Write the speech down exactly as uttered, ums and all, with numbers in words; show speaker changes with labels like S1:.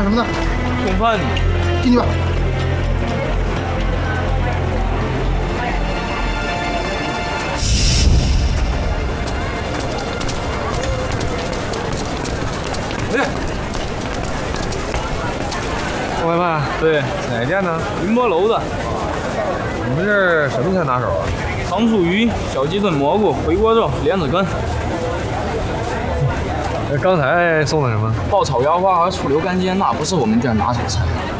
S1: 什么呢？
S2: 送饭呢。
S1: 进去吧。
S2: 哎，
S3: 外卖？
S2: 对，
S3: 哪店呢？
S2: 云波楼的。
S3: 你们这儿什么菜拿手啊？
S2: 糖醋鱼、小鸡炖蘑菇、回锅肉、莲子羹。
S3: 刚才送的什么？
S2: 爆炒腰花和醋溜干煎，那不是我们店拿手菜。